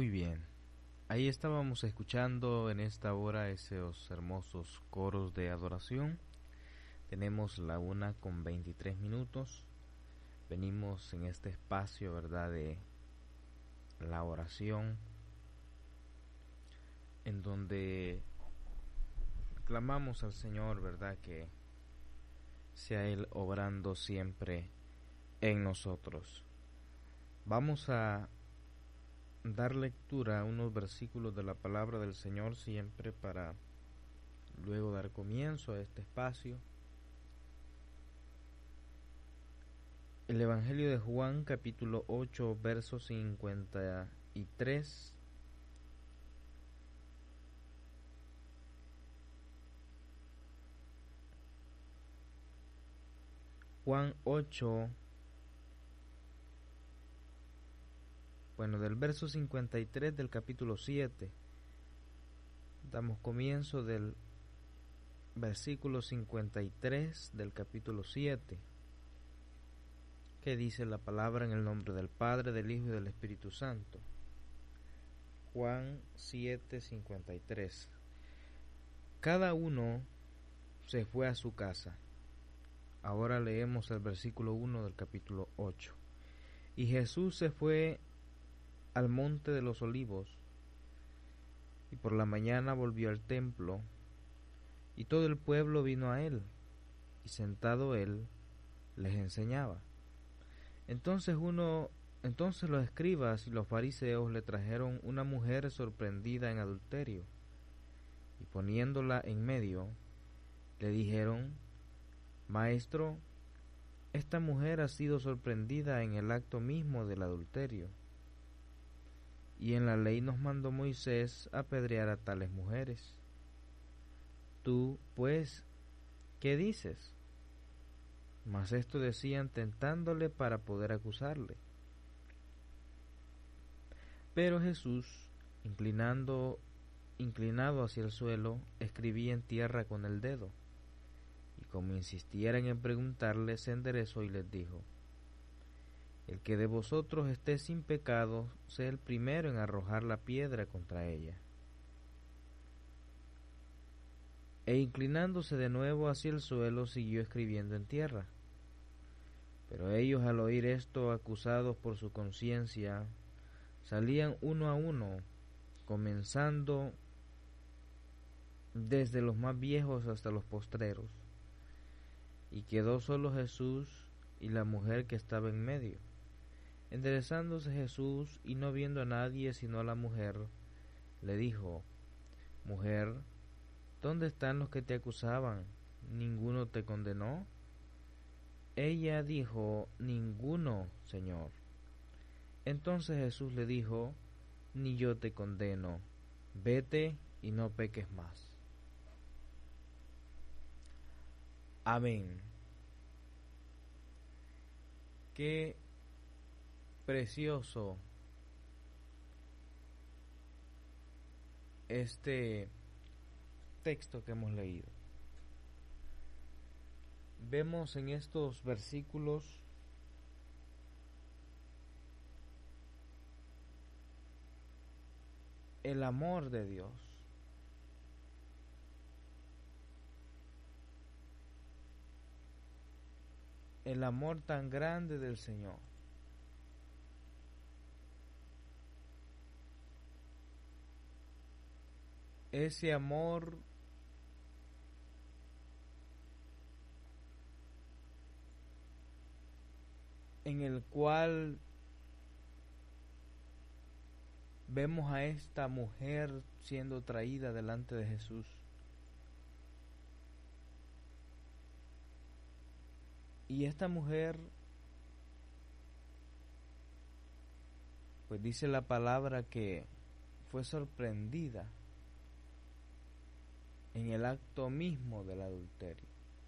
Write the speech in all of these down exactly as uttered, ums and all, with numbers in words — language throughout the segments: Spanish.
Muy bien, ahí estábamos escuchando en esta hora esos hermosos coros de adoración. Tenemos la una con veintitrés minutos. Venimos en este espacio, ¿verdad?, de la oración, en donde clamamos al Señor, ¿verdad?, que sea Él obrando siempre en nosotros. Vamos a dar lectura a unos versículos de la palabra del Señor siempre para luego dar comienzo a este espacio. El Evangelio de Juan, capítulo ocho, verso cincuenta y tres. Juan ocho, bueno, del verso cincuenta y tres del capítulo siete. Damos comienzo del versículo cincuenta y tres del capítulo siete. Que dice la palabra en el nombre del Padre, del Hijo y del Espíritu Santo. Juan siete, cincuenta y tres. Cada uno se fue a su casa. Ahora leemos el versículo uno del capítulo ocho. Y Jesús se fue al monte de los olivos, y por la mañana volvió al templo, y todo el pueblo vino a él, y sentado él les enseñaba. Entonces uno, entonces los escribas y los fariseos le trajeron una mujer sorprendida en adulterio, y poniéndola en medio, le dijeron: Maestro, esta mujer ha sido sorprendida en el acto mismo del adulterio, y en la ley nos mandó Moisés apedrear a tales mujeres. Tú, pues, ¿qué dices? Mas esto decían tentándole para poder acusarle. Pero Jesús, inclinando, inclinado hacia el suelo, escribía en tierra con el dedo, y como insistieran en preguntarle, se enderezó y les dijo: El que de vosotros esté sin pecado, sea el primero en arrojar la piedra contra ella. E inclinándose de nuevo hacia el suelo, siguió escribiendo en tierra. Pero ellos, al oír esto, acusados por su conciencia, salían uno a uno, comenzando desde los más viejos hasta los postreros. Y quedó solo Jesús y la mujer que estaba en medio. Enderezándose Jesús, y no viendo a nadie sino a la mujer, le dijo: Mujer, ¿dónde están los que te acusaban? ¿Ninguno te condenó? Ella dijo: Ninguno, Señor. Entonces Jesús le dijo: Ni yo te condeno. Vete y no peques más. Amén. Qué precioso este texto que hemos leído. Vemos en estos versículos el amor de Dios. El amor tan grande del Señor. Ese amor en el cual vemos a esta mujer siendo traída delante de Jesús. Y esta mujer, pues dice la palabra que fue sorprendida en el acto mismo del adulterio.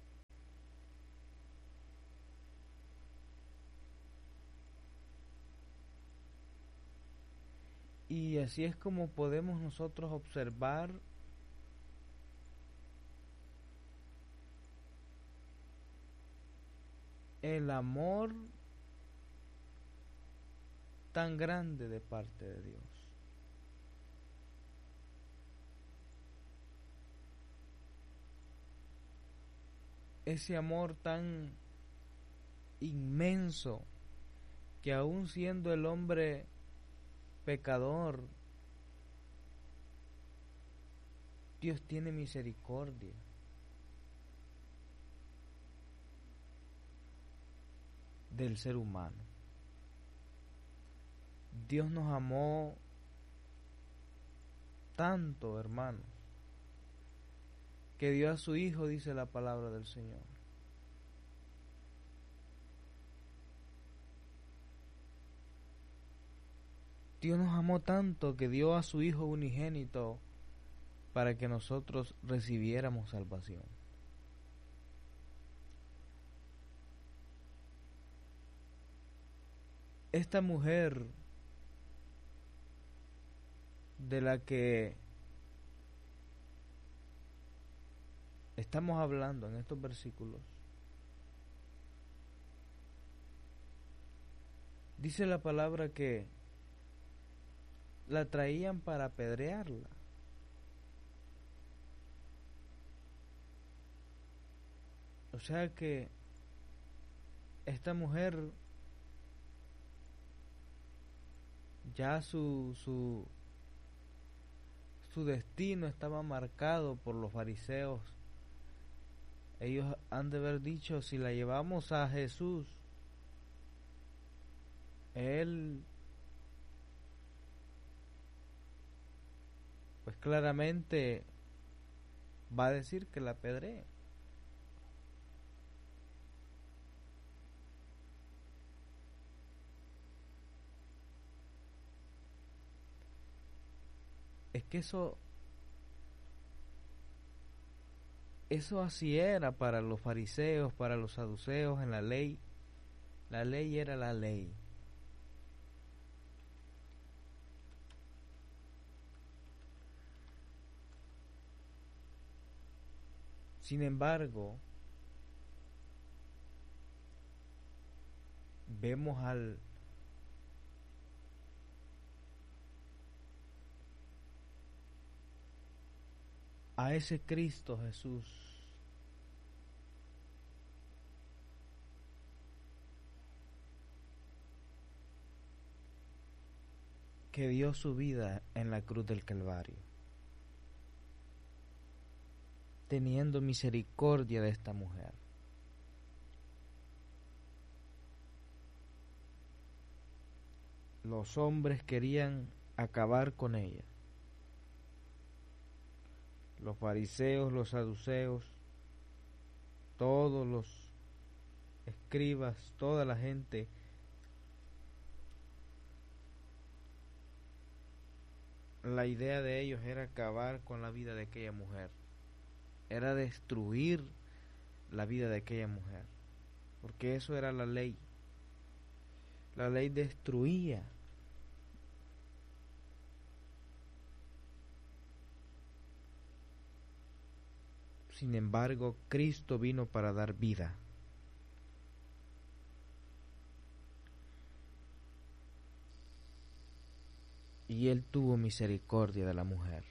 Y así es como podemos nosotros observar el amor tan grande de parte de Dios. ese amor tan inmenso que aún siendo el hombre pecador, Dios tiene misericordia. Del ser humano. Dios nos amó tanto, hermanos, que dio a su Hijo, dice la palabra del Señor. Dios nos amó tanto que dio a su Hijo unigénito para que nosotros recibiéramos salvación. Esta mujer de la que estamos hablando en estos versículos, dice la palabra que la traían para apedrearla. O sea que esta mujer ya su su su destino estaba marcado por los fariseos. Ellos han de haber dicho: si la llevamos a Jesús, él pues claramente va a decir que la apedree. Es que eso eso así era para los fariseos, para los saduceos en la ley. La ley era la ley. Sin embargo, vemos al a ese Cristo Jesús que dio su vida en la cruz del Calvario, teniendo misericordia de esta mujer. Los hombres querían acabar con ella. Los fariseos, los saduceos, todos los escribas, toda la gente la idea de ellos era acabar con la vida de aquella mujer, era destruir la vida de aquella mujer, porque eso era la ley. La ley destruía. Sin embargo, Cristo vino para dar vida. Y Él tuvo misericordia de la mujer.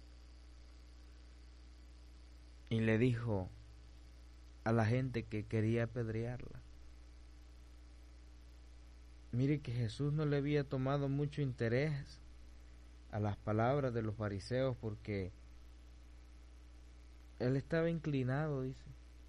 Y le dijo a la gente que quería apedrearla: mire que Jesús no le había tomado mucho interés a las palabras de los fariseos, porque Él estaba inclinado, dice.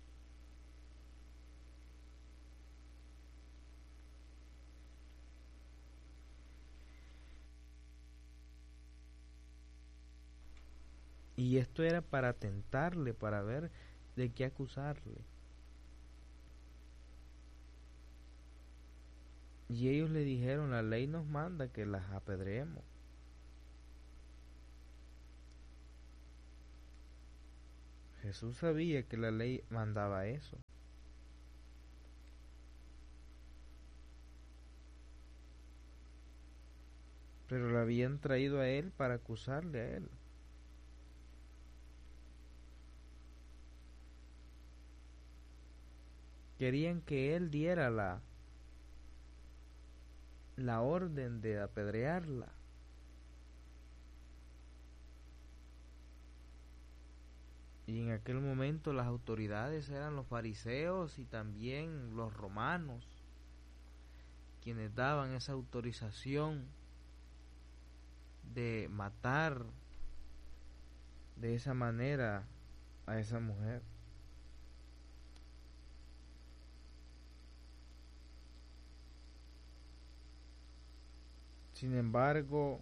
Y esto era para tentarle, para ver de qué acusarle. Y ellos le dijeron: la ley nos manda que las apedreemos. Jesús sabía que la ley mandaba eso. Pero la habían traído a Él para acusarle a Él. Querían que Él diera la, la orden de apedrearla. Y en aquel momento las autoridades eran los fariseos y también los romanos, quienes daban esa autorización de matar de esa manera a esa mujer. Sin embargo,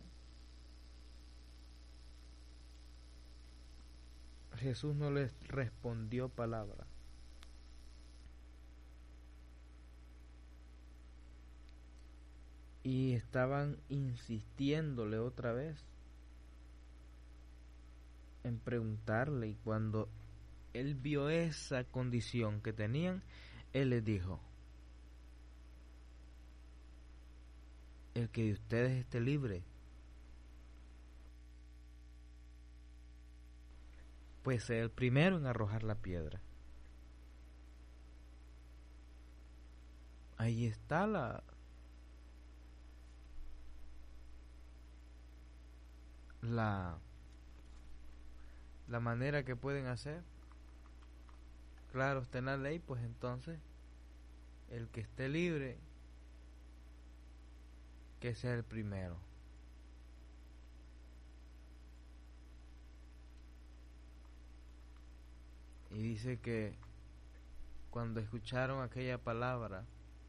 Jesús no les respondió palabra. Y estaban insistiéndole otra vez en preguntarle, y cuando él vio esa condición que tenían, él les dijo: el que de ustedes esté libre, pues sea el primero en arrojar la piedra. Ahí está la la la manera que pueden hacer. Claro, está en la ley, pues entonces el que esté libre, que sea el primero. Y dice que cuando escucharon aquella palabra,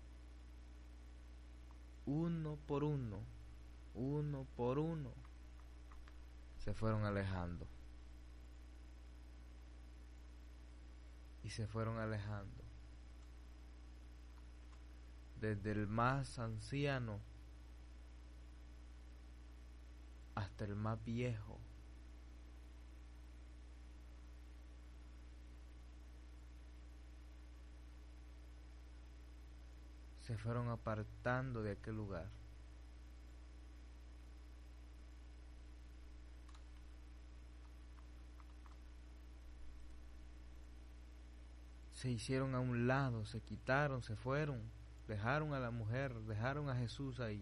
uno por uno, uno por uno, se fueron alejando. Y se fueron alejando. Desde el más anciano hasta el más viejo. Se fueron apartando de aquel lugar. Se hicieron a un lado, se quitaron, se fueron, dejaron a la mujer, dejaron a Jesús ahí.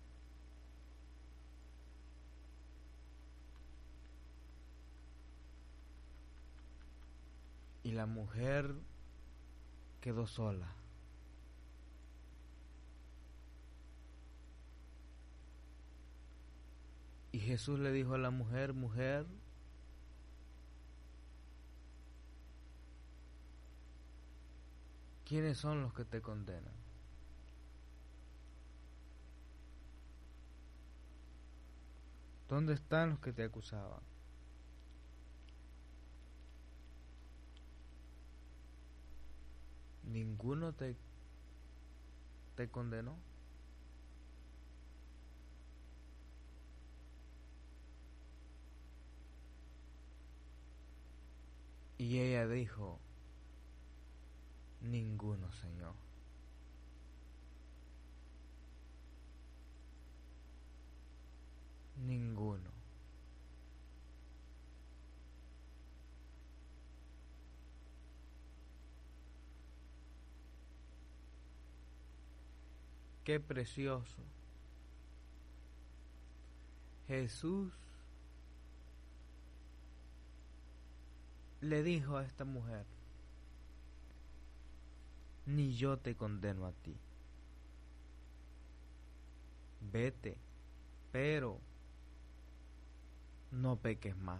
Y la mujer quedó sola. Y Jesús le dijo a la mujer: mujer, ¿quiénes son los que te condenan? ¿Dónde están los que te acusaban? ¿Ninguno te, te condenó? Y ella dijo: ninguno, Señor. Ninguno. Qué precioso. Jesús le dijo a esta mujer: ni yo te condeno a ti. Vete, pero no peques más.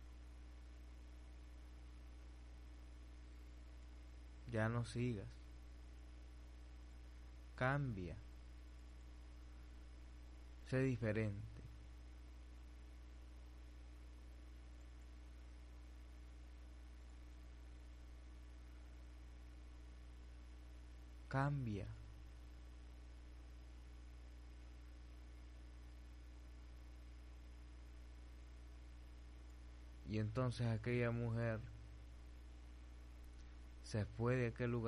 Ya no sigas. Cambia. Sé diferente. Cambia. Y entonces aquella mujer se fue de aquel lugar.